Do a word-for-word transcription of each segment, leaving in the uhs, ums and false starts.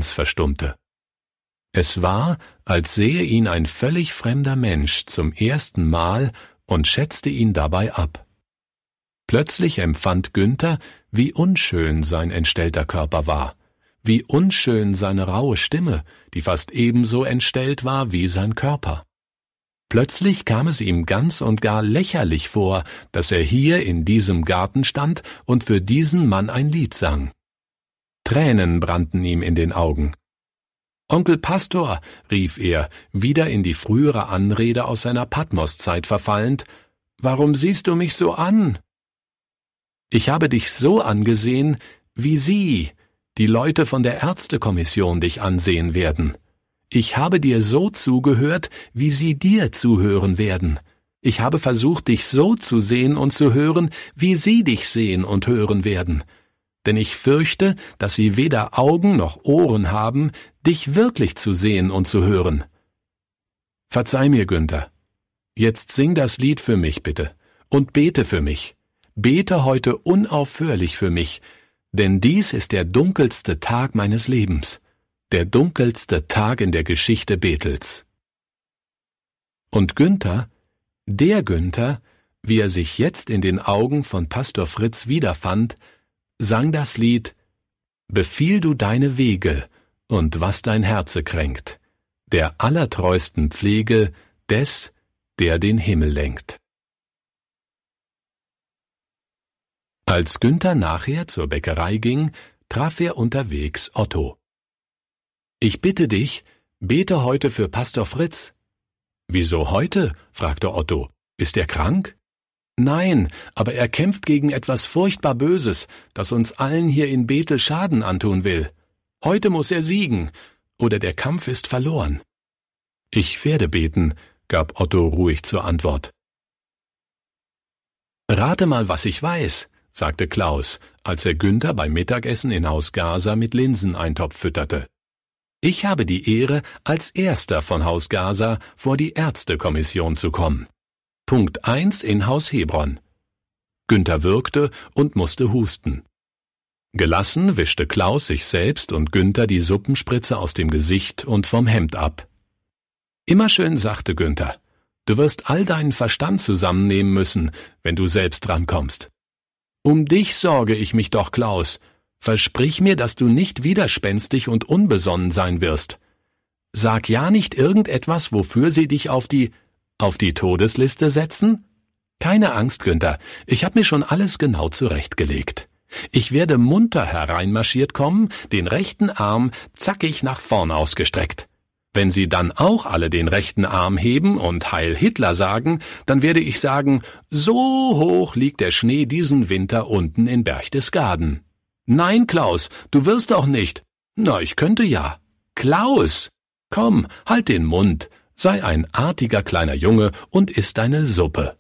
ganz verstummte. Es war, als sähe ihn ein völlig fremder Mensch zum ersten Mal und schätzte ihn dabei ab. Plötzlich empfand Günther, wie unschön sein entstellter Körper war, wie unschön seine raue Stimme, die fast ebenso entstellt war wie sein Körper. Plötzlich kam es ihm ganz und gar lächerlich vor, dass er hier in diesem Garten stand und für diesen Mann ein Lied sang. Tränen brannten ihm in den Augen. »Onkel Pastor«, rief er, wieder in die frühere Anrede aus seiner Patmoszeit verfallend, »warum siehst du mich so an?« »Ich habe dich so angesehen, wie Sie, die Leute von der Ärztekommission, dich ansehen werden. Ich habe dir so zugehört, wie sie dir zuhören werden. Ich habe versucht, dich so zu sehen und zu hören, wie sie dich sehen und hören werden. Denn ich fürchte, dass sie weder Augen noch Ohren haben, dich wirklich zu sehen und zu hören. Verzeih mir, Günther. Jetzt sing das Lied für mich, bitte, und bete für mich. Bete heute unaufhörlich für mich, denn dies ist der dunkelste Tag meines Lebens, der dunkelste Tag in der Geschichte Bethels. Und Günther, der Günther, wie er sich jetzt in den Augen von Pastor Fritz wiederfand, sang das Lied »Befiehl du deine Wege und was dein Herze kränkt, der allertreusten Pflege des, der den Himmel lenkt.« Als Günther nachher zur Bäckerei ging, traf er unterwegs Otto. »Ich bitte dich, bete heute für Pastor Fritz.« »Wieso heute?« fragte Otto. »Ist er krank?« »Nein, aber er kämpft gegen etwas furchtbar Böses, das uns allen hier in Bethel Schaden antun will. Heute muss er siegen, oder der Kampf ist verloren.« »Ich werde beten«, gab Otto ruhig zur Antwort. »Rate mal, was ich weiß«, sagte Klaus, als er Günther beim Mittagessen in Haus Gaser mit Linseneintopf fütterte. »Ich habe die Ehre, als Erster von Haus Gaser vor die Ärztekommission zu kommen. Punkt eins in Haus Hebron.« Günther würgte und musste husten. Gelassen wischte Klaus sich selbst und Günther die Suppenspritze aus dem Gesicht und vom Hemd ab. »Immer schön sachte, Günther. Du wirst all deinen Verstand zusammennehmen müssen, wenn du selbst drankommst. Um dich sorge ich mich doch, Klaus. Versprich mir, dass du nicht widerspenstig und unbesonnen sein wirst. Sag ja nicht irgendetwas, wofür sie dich auf die, auf die Todesliste setzen? Keine Angst, Günther, ich hab mir schon alles genau zurechtgelegt. Ich werde munter hereinmarschiert kommen, den rechten Arm zackig nach vorn ausgestreckt. Wenn sie dann auch alle den rechten Arm heben und Heil Hitler sagen, dann werde ich sagen, so hoch liegt der Schnee diesen Winter unten in Berchtesgaden. Nein, Klaus, du wirst doch nicht. Na, ich könnte ja. Klaus! Komm, halt den Mund, sei ein artiger kleiner Junge und iss deine Suppe.«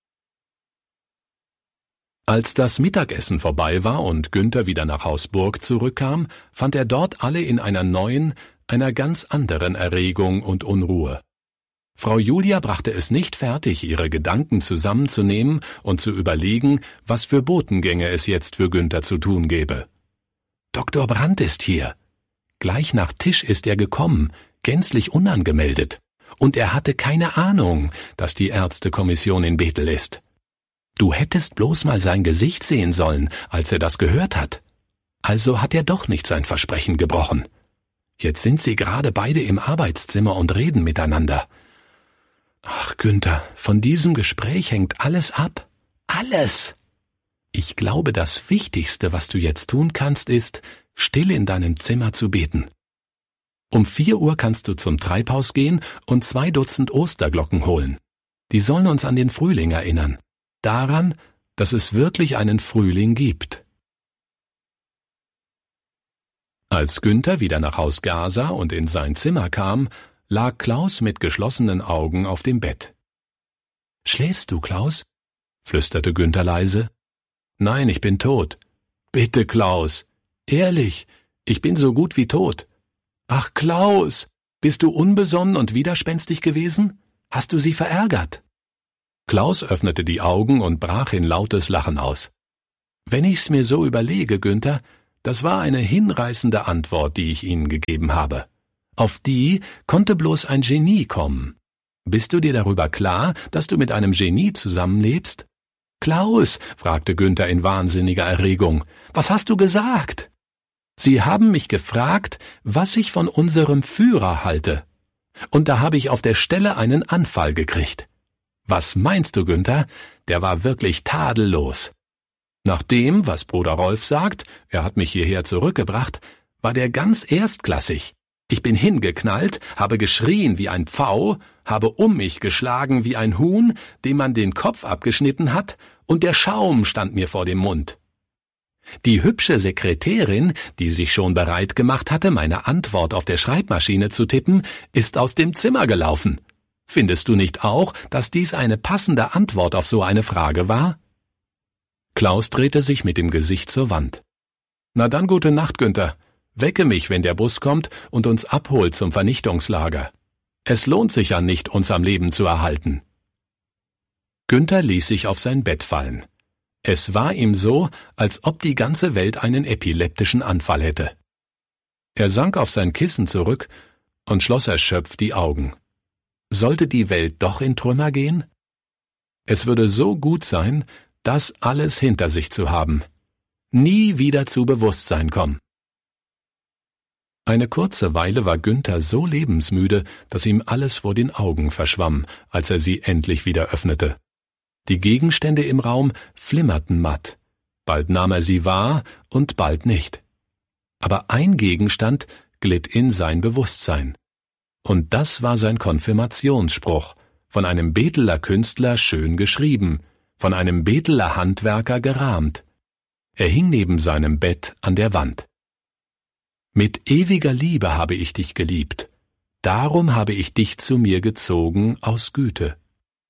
Als das Mittagessen vorbei war und Günther wieder nach Haus Burg zurückkam, fand er dort alle in einer neuen, einer ganz anderen Erregung und Unruhe. Frau Julia brachte es nicht fertig, ihre Gedanken zusammenzunehmen und zu überlegen, was für Botengänge es jetzt für Günther zu tun gäbe. »Doktor Brandt ist hier. Gleich nach Tisch ist er gekommen, gänzlich unangemeldet, und er hatte keine Ahnung, dass die Ärztekommission in Bethel ist. Du hättest bloß mal sein Gesicht sehen sollen, als er das gehört hat. Also hat er doch nicht sein Versprechen gebrochen. Jetzt sind sie gerade beide im Arbeitszimmer und reden miteinander. Ach, Günther, von diesem Gespräch hängt alles ab. Alles! Ich glaube, das Wichtigste, was du jetzt tun kannst, ist, still in deinem Zimmer zu beten. Um vier Uhr kannst du zum Treibhaus gehen und zwei Dutzend Osterglocken holen. Die sollen uns an den Frühling erinnern. Daran, dass es wirklich einen Frühling gibt.« Als Günther wieder nach Haus Gaser und in sein Zimmer kam, lag Klaus mit geschlossenen Augen auf dem Bett. »Schläfst du, Klaus?« flüsterte Günther leise. »Nein, ich bin tot.« »Bitte, Klaus. Ehrlich, ich bin so gut wie tot.« »Ach, Klaus, bist du unbesonnen und widerspenstig gewesen? Hast du sie verärgert?« Klaus öffnete die Augen und brach in lautes Lachen aus. »Wenn ich's mir so überlege, Günther, Das war eine hinreißende Antwort, die ich Ihnen gegeben habe. Auf die konnte bloß ein Genie kommen. Bist du dir darüber klar, dass du mit einem Genie zusammenlebst? »Klaus«, fragte Günther in wahnsinniger Erregung, »was hast du gesagt?« »Sie haben mich gefragt, was ich von unserem Führer halte. Und da habe ich auf der Stelle einen Anfall gekriegt.« »Was meinst du, Günther? Der war wirklich tadellos. Nach dem, was Bruder Rolf sagt, er hat mich hierher zurückgebracht, war der ganz erstklassig. Ich bin hingeknallt, habe geschrien wie ein Pfau, habe um mich geschlagen wie ein Huhn, dem man den Kopf abgeschnitten hat, und der Schaum stand mir vor dem Mund. Die hübsche Sekretärin, die sich schon bereit gemacht hatte, meine Antwort auf der Schreibmaschine zu tippen, ist aus dem Zimmer gelaufen. Findest du nicht auch, dass dies eine passende Antwort auf so eine Frage war?« Klaus drehte sich mit dem Gesicht zur Wand. »Na dann gute Nacht, Günther. Wecke mich, wenn der Bus kommt und uns abholt zum Vernichtungslager. Es lohnt sich ja nicht, uns am Leben zu erhalten.« Günther ließ sich auf sein Bett fallen. Es war ihm so, als ob die ganze Welt einen epileptischen Anfall hätte. Er sank auf sein Kissen zurück und schloss erschöpft die Augen. Sollte die Welt doch in Trümmer gehen? Es würde so gut sein, das alles hinter sich zu haben. Nie wieder zu Bewusstsein kommen. Eine kurze Weile war Günther so lebensmüde, dass ihm alles vor den Augen verschwamm, als er sie endlich wieder öffnete. Die Gegenstände im Raum flimmerten matt. Bald nahm er sie wahr und bald nicht. Aber ein Gegenstand glitt in sein Bewusstsein. Und das war sein Konfirmationsspruch, von einem Beteler Künstler schön geschrieben, von einem Beteler Handwerker gerahmt. Er hing neben seinem Bett an der Wand. »Mit ewiger Liebe habe ich dich geliebt, darum habe ich dich zu mir gezogen aus Güte.«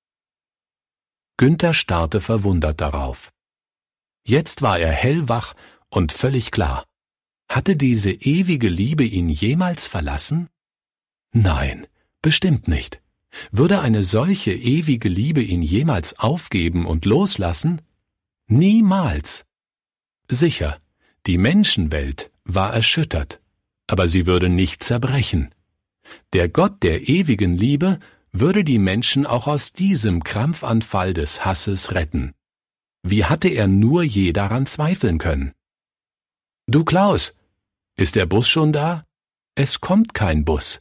Günther starrte verwundert darauf. Jetzt war er hellwach und völlig klar. Hatte diese ewige Liebe ihn jemals verlassen? Nein, bestimmt nicht. Würde eine solche ewige Liebe ihn jemals aufgeben und loslassen? Niemals. Sicher, die Menschenwelt war erschüttert, aber sie würde nicht zerbrechen. Der Gott der ewigen Liebe würde die Menschen auch aus diesem Krampfanfall des Hasses retten. Wie hatte er nur je daran zweifeln können? »Du Klaus, ist der Bus schon da? Es kommt kein Bus.«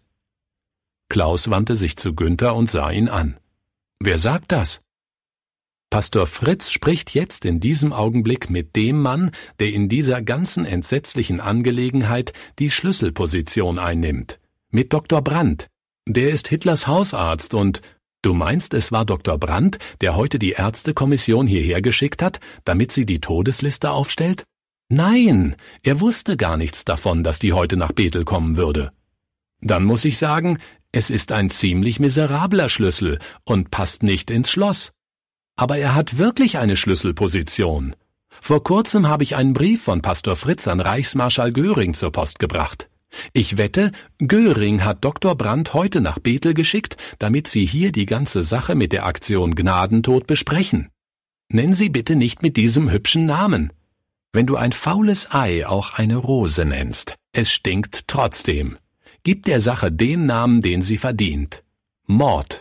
Klaus wandte sich zu Günther und sah ihn an. »Wer sagt das?« »Pastor Fritz spricht jetzt in diesem Augenblick mit dem Mann, der in dieser ganzen entsetzlichen Angelegenheit die Schlüsselposition einnimmt, mit Doktor Brandt. Der ist Hitlers Hausarzt und, du meinst, es war Doktor Brandt, der heute die Ärztekommission hierher geschickt hat, damit sie die Todesliste aufstellt? Nein, er wusste gar nichts davon, dass die heute nach Bethel kommen würde. Dann muss ich sagen, es ist ein ziemlich miserabler Schlüssel und passt nicht ins Schloss. Aber er hat wirklich eine Schlüsselposition. Vor kurzem habe ich einen Brief von Pastor Fritz an Reichsmarschall Göring zur Post gebracht. Ich wette, Göring hat Doktor Brandt heute nach Bethel geschickt, damit sie hier die ganze Sache mit der Aktion Gnadentod besprechen. Nenn sie bitte nicht mit diesem hübschen Namen. Wenn du ein faules Ei auch eine Rose nennst, es stinkt trotzdem. Gib der Sache den Namen, den sie verdient. Mord.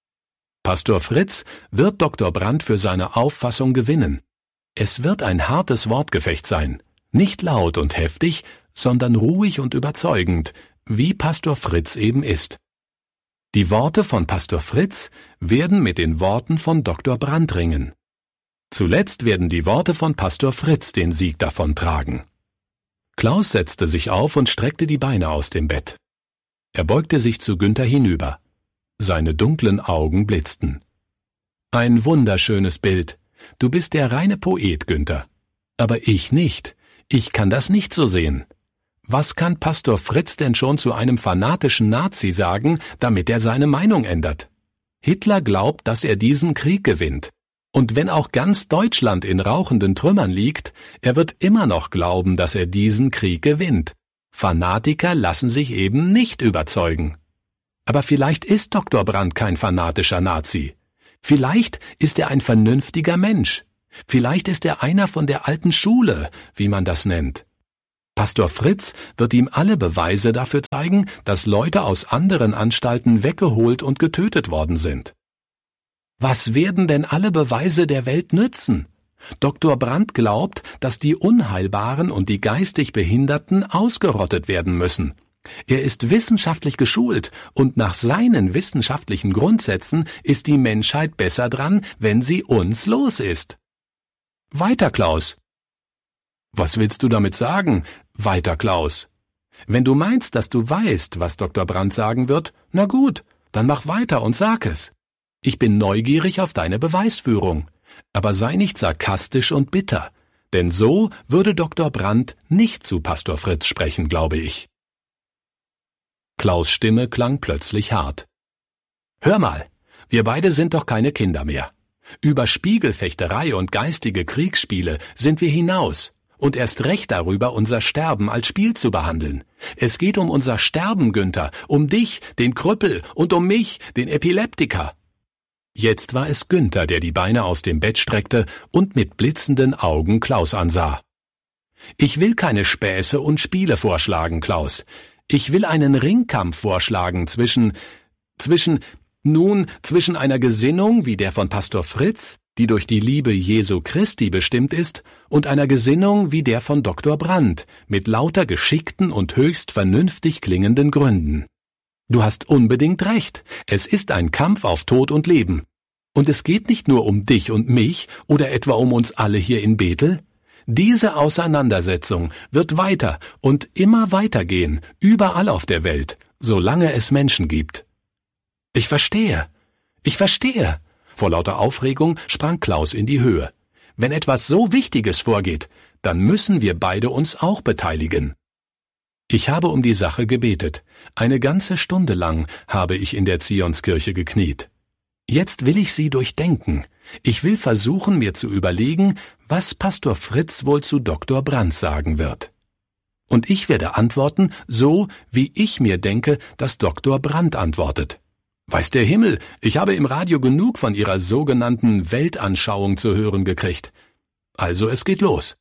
Pastor Fritz wird Doktor Brandt für seine Auffassung gewinnen. Es wird ein hartes Wortgefecht sein, nicht laut und heftig, sondern ruhig und überzeugend, wie Pastor Fritz eben ist. Die Worte von Pastor Fritz werden mit den Worten von Doktor Brandt ringen. Zuletzt werden die Worte von Pastor Fritz den Sieg davontragen. Klaus setzte sich auf und streckte die Beine aus dem Bett. Er beugte sich zu Günther hinüber. Seine dunklen Augen blitzten. »Ein wunderschönes Bild. Du bist der reine Poet, Günther. Aber ich nicht. Ich kann das nicht so sehen. Was kann Pastor Fritz denn schon zu einem fanatischen Nazi sagen, damit er seine Meinung ändert? Hitler glaubt, dass er diesen Krieg gewinnt. Und wenn auch ganz Deutschland in rauchenden Trümmern liegt, er wird immer noch glauben, dass er diesen Krieg gewinnt. Fanatiker lassen sich eben nicht überzeugen. Aber vielleicht ist Doktor Brandt kein fanatischer Nazi. Vielleicht ist er ein vernünftiger Mensch. Vielleicht ist er einer von der alten Schule, wie man das nennt. Pastor Fritz wird ihm alle Beweise dafür zeigen, dass Leute aus anderen Anstalten weggeholt und getötet worden sind. Was werden denn alle Beweise der Welt nützen? Doktor Brandt glaubt, dass die Unheilbaren und die geistig Behinderten ausgerottet werden müssen. Er ist wissenschaftlich geschult und nach seinen wissenschaftlichen Grundsätzen ist die Menschheit besser dran, wenn sie uns los ist. Weiter, Klaus. Was willst du damit sagen? Weiter, Klaus. Wenn du meinst, dass du weißt, was Doktor Brandt sagen wird, na gut, dann mach weiter und sag es. Ich bin neugierig auf deine Beweisführung. Aber sei nicht sarkastisch und bitter, denn so würde Doktor Brandt nicht zu Pastor Fritz sprechen, glaube ich. Klaus' Stimme klang plötzlich hart. Hör mal, wir beide sind doch keine Kinder mehr. Über Spiegelfechterei und geistige Kriegsspiele sind wir hinaus und erst recht darüber, unser Sterben als Spiel zu behandeln. Es geht um unser Sterben, Günther, um dich, den Krüppel, und um mich, den Epileptiker. Jetzt war es Günther, der die Beine aus dem Bett streckte und mit blitzenden Augen Klaus ansah. Ich will keine Späße und Spiele vorschlagen, Klaus. Ich will einen Ringkampf vorschlagen zwischen, zwischen, nun, zwischen einer Gesinnung wie der von Pastor Fritz, die durch die Liebe Jesu Christi bestimmt ist, und einer Gesinnung wie der von Doktor Brandt, mit lauter geschickten und höchst vernünftig klingenden Gründen. Du hast unbedingt recht, es ist ein Kampf auf Tod und Leben. Und es geht nicht nur um dich und mich oder etwa um uns alle hier in Bethel. Diese Auseinandersetzung wird weiter und immer weitergehen, überall auf der Welt, solange es Menschen gibt. Ich verstehe, ich verstehe. Vor lauter Aufregung sprang Klaus in die Höhe. Wenn etwas so Wichtiges vorgeht, dann müssen wir beide uns auch beteiligen. Ich habe um die Sache gebetet. Eine ganze Stunde lang habe ich in der Zionskirche gekniet. Jetzt will ich sie durchdenken. Ich will versuchen, mir zu überlegen, was Pastor Fritz wohl zu Doktor Brandt sagen wird. Und ich werde antworten, so wie ich mir denke, dass Doktor Brandt antwortet. Weiß der Himmel, ich habe im Radio genug von ihrer sogenannten Weltanschauung zu hören gekriegt. Also es geht los.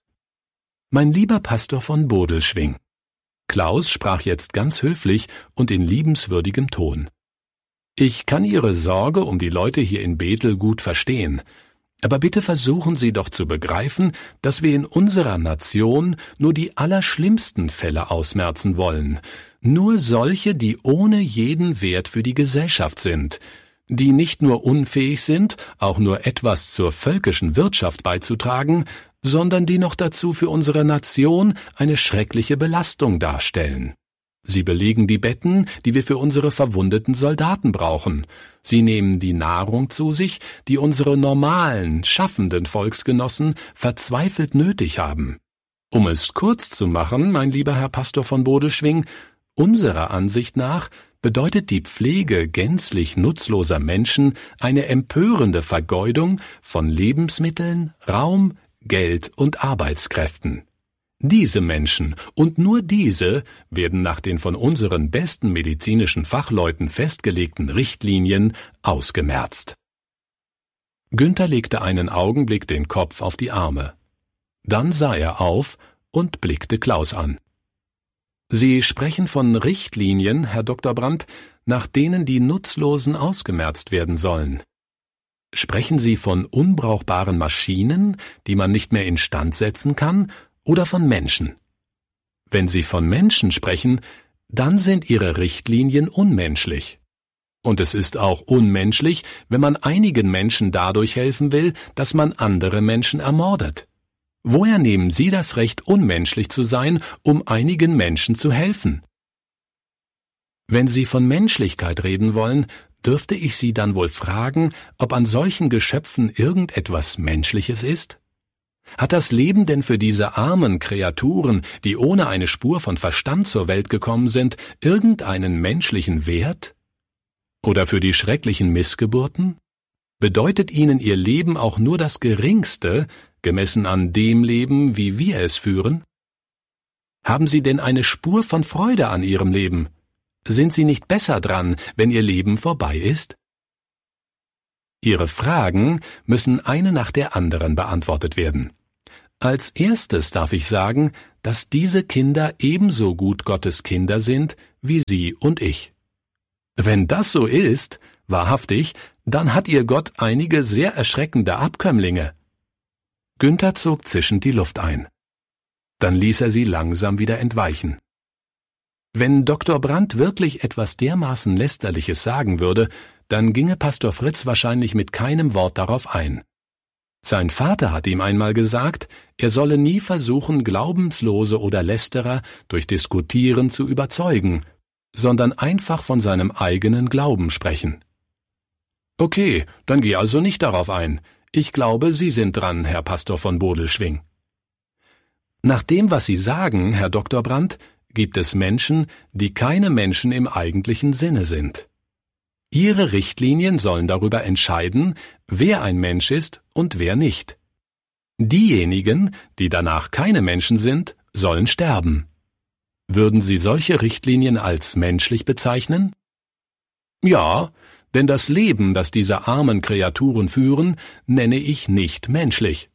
Mein lieber Pastor von Bodelschwingh. Klaus sprach jetzt ganz höflich und in liebenswürdigem Ton. Ich kann Ihre Sorge um die Leute hier in Bethel gut verstehen, aber bitte versuchen Sie doch zu begreifen, dass wir in unserer Nation nur die allerschlimmsten Fälle ausmerzen wollen, nur solche, die ohne jeden Wert für die Gesellschaft sind, die nicht nur unfähig sind, auch nur etwas zur völkischen Wirtschaft beizutragen, sondern die noch dazu für unsere Nation eine schreckliche Belastung darstellen. Sie belegen die Betten, die wir für unsere verwundeten Soldaten brauchen. Sie nehmen die Nahrung zu sich, die unsere normalen, schaffenden Volksgenossen verzweifelt nötig haben. Um es kurz zu machen, mein lieber Herr Pastor von Bodelschwingh, unserer Ansicht nach bedeutet die Pflege gänzlich nutzloser Menschen eine empörende Vergeudung von Lebensmitteln, Raum, Geld und Arbeitskräften. Diese Menschen und nur diese werden nach den von unseren besten medizinischen Fachleuten festgelegten Richtlinien ausgemerzt. Günther legte einen Augenblick den Kopf auf die Arme. Dann sah er auf und blickte Klaus an. Sie sprechen von Richtlinien, Herr Doktor Brandt, nach denen die Nutzlosen ausgemerzt werden sollen. Sprechen Sie von unbrauchbaren Maschinen, die man nicht mehr instand setzen kann, oder von Menschen? Wenn Sie von Menschen sprechen, dann sind Ihre Richtlinien unmenschlich. Und es ist auch unmenschlich, wenn man einigen Menschen dadurch helfen will, dass man andere Menschen ermordet. Woher nehmen Sie das Recht, unmenschlich zu sein, um einigen Menschen zu helfen? Wenn Sie von Menschlichkeit reden wollen, dürfte ich Sie dann wohl fragen, ob an solchen Geschöpfen irgendetwas Menschliches ist? Hat das Leben denn für diese armen Kreaturen, die ohne eine Spur von Verstand zur Welt gekommen sind, irgendeinen menschlichen Wert? Oder für die schrecklichen Missgeburten? Bedeutet ihnen ihr Leben auch nur das Geringste, gemessen an dem Leben, wie wir es führen? Haben sie denn eine Spur von Freude an ihrem Leben? Sind sie nicht besser dran, wenn ihr Leben vorbei ist? Ihre Fragen müssen eine nach der anderen beantwortet werden. Als erstes darf ich sagen, dass dass diese Kinder ebenso gut Gottes Kinder sind wie Sie und ich. Wenn das so ist, wahrhaftig, dann hat Ihr Gott einige sehr erschreckende Abkömmlinge. Günther zog zischend die Luft ein. Dann ließ er sie langsam wieder entweichen. Wenn Doktor Brandt wirklich etwas dermaßen Lästerliches sagen würde, dann ginge Pastor Fritz wahrscheinlich mit keinem Wort darauf ein. Sein Vater hat ihm einmal gesagt, er solle nie versuchen, Glaubenslose oder Lästerer durch Diskutieren zu überzeugen, sondern einfach von seinem eigenen Glauben sprechen. Okay, dann geh also nicht darauf ein. Ich glaube, Sie sind dran, Herr Pastor von Bodelschwingh. Nach dem, was Sie sagen, Herr Doktor Brandt, gibt es Menschen, die keine Menschen im eigentlichen Sinne sind. Ihre Richtlinien sollen darüber entscheiden, wer ein Mensch ist und wer nicht. Diejenigen, die danach keine Menschen sind, sollen sterben. Würden Sie solche Richtlinien als menschlich bezeichnen? Ja, denn das Leben, das diese armen Kreaturen führen, nenne ich nicht menschlich.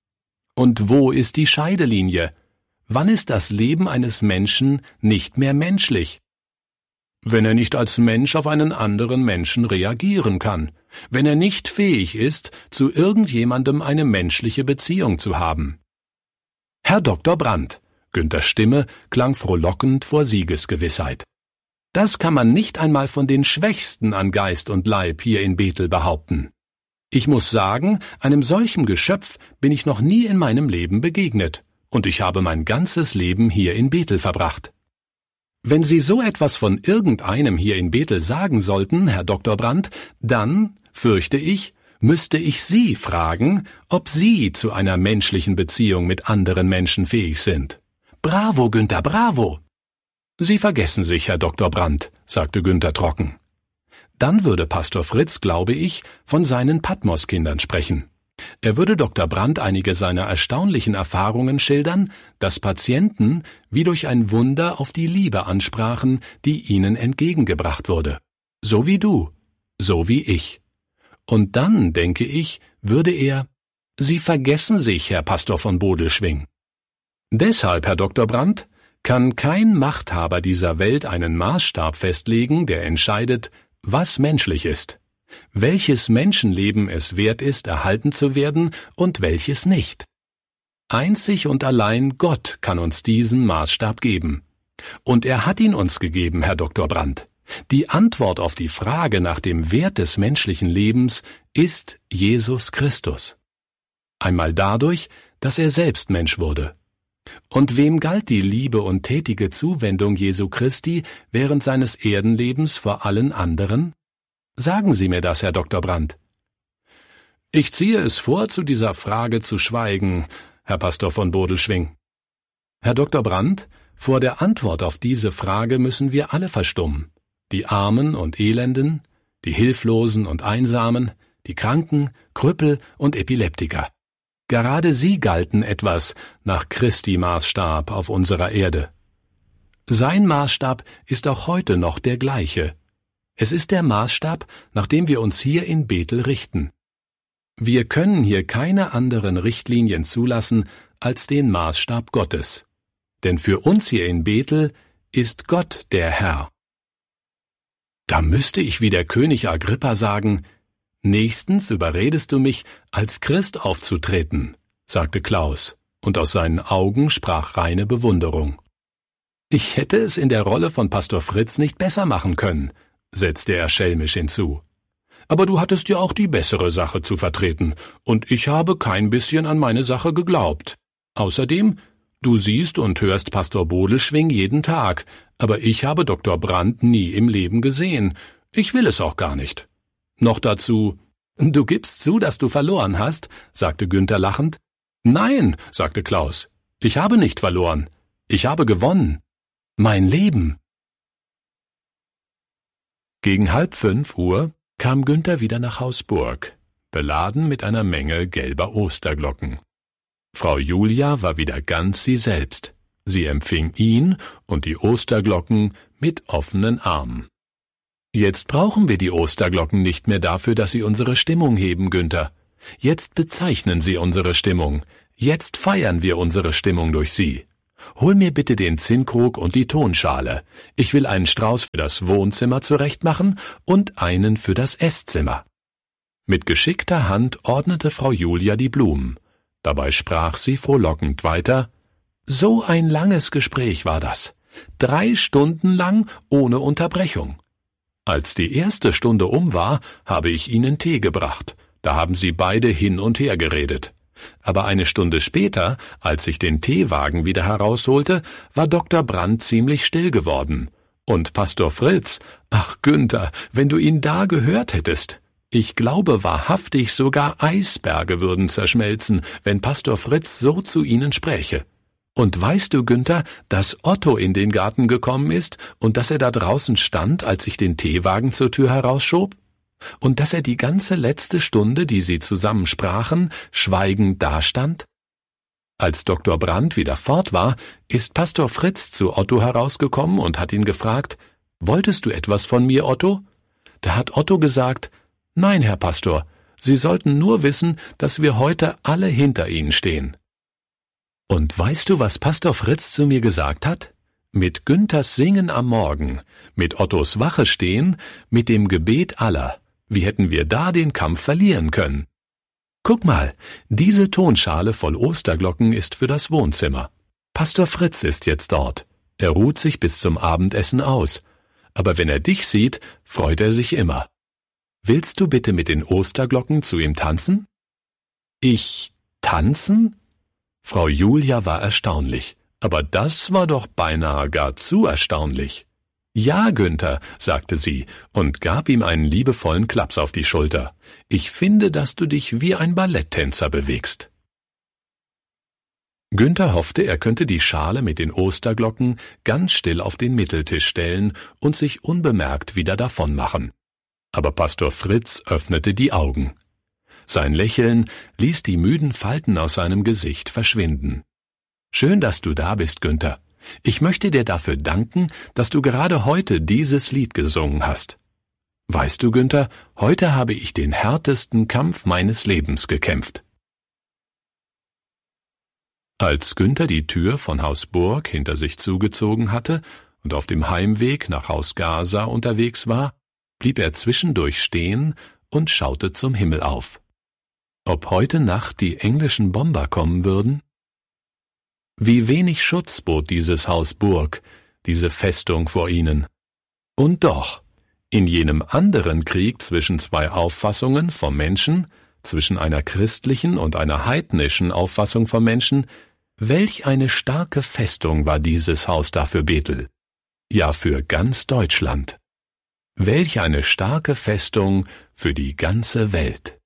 Und wo ist die Scheidelinie? Wann ist das Leben eines Menschen nicht mehr menschlich? Wenn er nicht als Mensch auf einen anderen Menschen reagieren kann, wenn er nicht fähig ist, zu irgendjemandem eine menschliche Beziehung zu haben. Herr Doktor Brandt, Günthers Stimme klang frohlockend vor Siegesgewissheit. Das kann man nicht einmal von den Schwächsten an Geist und Leib hier in Bethel behaupten. Ich muss sagen, einem solchen Geschöpf bin ich noch nie in meinem Leben begegnet, und ich habe mein ganzes Leben hier in Bethel verbracht. Wenn Sie so etwas von irgendeinem hier in Bethel sagen sollten, Herr Doktor Brandt, dann, fürchte ich, müsste ich Sie fragen, ob Sie zu einer menschlichen Beziehung mit anderen Menschen fähig sind. Bravo, Günther, bravo! Sie vergessen sich, Herr Doktor Brandt, sagte Günther trocken. Dann würde Pastor Fritz, glaube ich, von seinen Patmos-Kindern sprechen. Er würde Doktor Brandt einige seiner erstaunlichen Erfahrungen schildern, dass Patienten wie durch ein Wunder auf die Liebe ansprachen, die ihnen entgegengebracht wurde. So wie du, so wie ich. Und dann, denke ich, würde er, Sie vergessen sich, Herr Pastor von Bodelschwingh. Deshalb, Herr Doktor Brandt, kann kein Machthaber dieser Welt einen Maßstab festlegen, der entscheidet, was menschlich ist, welches Menschenleben es wert ist, erhalten zu werden und welches nicht. Einzig und allein Gott kann uns diesen Maßstab geben. Und er hat ihn uns gegeben, Herr Doktor Brandt. Die Antwort auf die Frage nach dem Wert des menschlichen Lebens ist Jesus Christus. Einmal dadurch, dass er selbst Mensch wurde. Und wem galt die Liebe und tätige Zuwendung Jesu Christi während seines Erdenlebens vor allen anderen? Sagen Sie mir das, Herr Doktor Brandt. Ich ziehe es vor, zu dieser Frage zu schweigen, Herr Pastor von Bodelschwingh. Herr Doktor Brandt, vor der Antwort auf diese Frage müssen wir alle verstummen. Die Armen und Elenden, die Hilflosen und Einsamen, die Kranken, Krüppel und Epileptiker. Gerade sie galten etwas nach Christi Maßstab auf unserer Erde. Sein Maßstab ist auch heute noch der gleiche. Es ist der Maßstab, nach dem wir uns hier in Bethel richten. Wir können hier keine anderen Richtlinien zulassen als den Maßstab Gottes. Denn für uns hier in Bethel ist Gott der Herr. Da müsste ich wie der König Agrippa sagen, »Nächstens überredest du mich, als Christ aufzutreten«, sagte Klaus, und aus seinen Augen sprach reine Bewunderung. »Ich hätte es in der Rolle von Pastor Fritz nicht besser machen können«, setzte er schelmisch hinzu. »Aber du hattest ja auch die bessere Sache zu vertreten, und ich habe kein bisschen an meine Sache geglaubt. Außerdem, du siehst und hörst Pastor Bodelschwingh jeden Tag, aber ich habe Doktor Brandt nie im Leben gesehen. Ich will es auch gar nicht. Noch dazu, »Du gibst zu, dass du verloren hast«, sagte Günther lachend. »Nein«, sagte Klaus, »ich habe nicht verloren. Ich habe gewonnen. Mein Leben.« Gegen halb fünf Uhr kam Günther wieder nach Haus Burg, beladen mit einer Menge gelber Osterglocken. Frau Julia war wieder ganz sie selbst. Sie empfing ihn und die Osterglocken mit offenen Armen. »Jetzt brauchen wir die Osterglocken nicht mehr dafür, dass sie unsere Stimmung heben, Günther. Jetzt bezeichnen sie unsere Stimmung. Jetzt feiern wir unsere Stimmung durch sie. »Hol mir bitte den Zinnkrug und die Tonschale. Ich will einen Strauß für das Wohnzimmer zurechtmachen und einen für das Esszimmer.« Mit geschickter Hand ordnete Frau Julia die Blumen. Dabei sprach sie frohlockend weiter: »So ein langes Gespräch war das. Drei Stunden lang ohne Unterbrechung. Als die erste Stunde um war, habe ich Ihnen Tee gebracht. Da haben Sie beide hin und her geredet. Aber eine Stunde später, als ich den Teewagen wieder herausholte, war Doktor Brandt ziemlich still geworden. Und Pastor Fritz, ach Günther, wenn du ihn da gehört hättest! Ich glaube wahrhaftig, sogar Eisberge würden zerschmelzen, wenn Pastor Fritz so zu ihnen spräche. Und weißt du, Günther, dass Otto in den Garten gekommen ist und dass er da draußen stand, als ich den Teewagen zur Tür herausschob? Und dass er die ganze letzte Stunde, die sie zusammen sprachen, schweigend dastand? Als Doktor Brandt wieder fort war, ist Pastor Fritz zu Otto herausgekommen und hat ihn gefragt: »Wolltest du etwas von mir, Otto?« Da hat Otto gesagt: »Nein, Herr Pastor, Sie sollten nur wissen, dass wir heute alle hinter Ihnen stehen.« Und weißt du, was Pastor Fritz zu mir gesagt hat? Mit Günthers Singen am Morgen, mit Ottos Wache stehen, mit dem Gebet aller, wie hätten wir da den Kampf verlieren können? Guck mal, diese Tonschale voll Osterglocken ist für das Wohnzimmer. Pastor Fritz ist jetzt dort. Er ruht sich bis zum Abendessen aus. Aber wenn er dich sieht, freut er sich immer. Willst du bitte mit den Osterglocken zu ihm tanzen? Ich tanzen? Frau Julia war erstaunlich, aber das war doch beinahe gar zu erstaunlich. »Ja, Günther«, sagte sie und gab ihm einen liebevollen Klaps auf die Schulter. »Ich finde, dass du dich wie ein Balletttänzer bewegst.« Günther hoffte, er könnte die Schale mit den Osterglocken ganz still auf den Mitteltisch stellen und sich unbemerkt wieder davonmachen. Aber Pastor Fritz öffnete die Augen. Sein Lächeln ließ die müden Falten aus seinem Gesicht verschwinden. »Schön, dass du da bist, Günther. Ich möchte dir dafür danken, dass du gerade heute dieses Lied gesungen hast. Weißt du, Günther, heute habe ich den härtesten Kampf meines Lebens gekämpft.« Als Günther die Tür von Haus Burg hinter sich zugezogen hatte und auf dem Heimweg nach Haus Gaser unterwegs war, blieb er zwischendurch stehen und schaute zum Himmel auf. Ob heute Nacht die englischen Bomber kommen würden? Wie wenig Schutz bot dieses Haus Burg, diese Festung vor ihnen. Und doch, in jenem anderen Krieg zwischen zwei Auffassungen vom Menschen, zwischen einer christlichen und einer heidnischen Auffassung vom Menschen, welch eine starke Festung war dieses Haus da für Bethel, ja für ganz Deutschland. Welch eine starke Festung für die ganze Welt.